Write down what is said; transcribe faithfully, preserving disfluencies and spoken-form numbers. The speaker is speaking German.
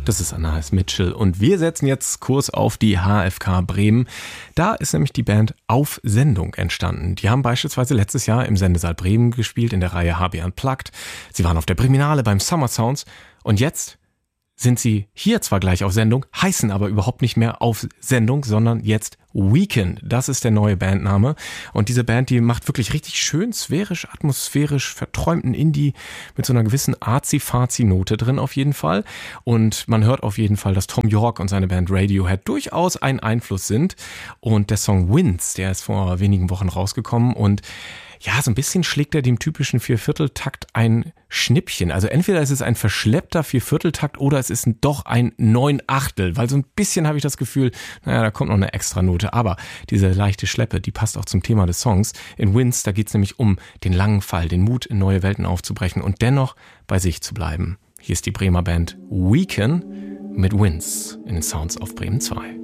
Das ist Anais Mitchell und wir setzen jetzt Kurs auf die H F K Bremen. Da ist nämlich die Band Auf Sendung entstanden. Die haben beispielsweise letztes Jahr im Sendesaal Bremen gespielt in der Reihe H B Unplugged. Sie waren auf der Breminale beim Summer Sounds und jetzt sind sie hier zwar gleich auf Sendung, heißen aber überhaupt nicht mehr Auf Sendung, sondern jetzt Weekend. Das ist der neue Bandname. Und diese Band, die macht wirklich richtig schön sphärisch, atmosphärisch, verträumten Indie mit so einer gewissen Arzi-Fazi-Note drin auf jeden Fall. Und man hört auf jeden Fall, dass Tom York und seine Band Radiohead durchaus ein Einfluss sind. Und der Song Winds, der ist vor wenigen Wochen rausgekommen und ja, so ein bisschen schlägt er dem typischen Viervierteltakt ein Schnippchen. Also entweder ist es ein verschleppter Viervierteltakt oder es ist doch ein Neunachtel, weil so ein bisschen habe ich das Gefühl, naja, da kommt noch eine extra Note. Aber diese leichte Schleppe, die passt auch zum Thema des Songs. In Winds, da geht es nämlich um den langen Fall, den Mut, in neue Welten aufzubrechen und dennoch bei sich zu bleiben. Hier ist die Bremer Band Weekend mit Winds in den Sounds auf Bremen zwei.